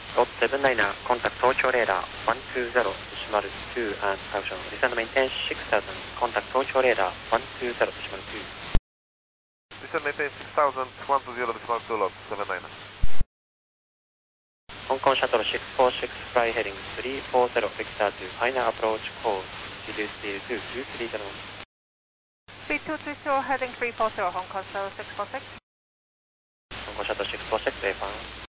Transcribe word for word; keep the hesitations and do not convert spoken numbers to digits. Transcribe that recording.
Got seven niner, contact Tokyo radar one two zero, decimal two and caution. Descend maintain six thousand, contact Tokyo radar one two zero, decimal two. Descend maintain six thousand, one two zero, decimal two, lot seven niner. Hong Kong Shuttle six four six, fly heading three four zero, Victor two, final approach call, reduce speed to two three zero. Speed two three zero, heading three four zero, Hong Kong Shuttle six four six. Hong Kong Shuttle six four six, A found.